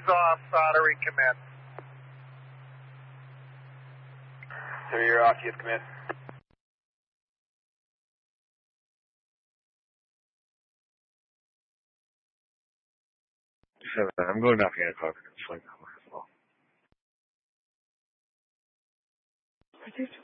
He's off. Soldering command. So you're off. You have command. 7, I'm going to Afghanistan. It's like, oh,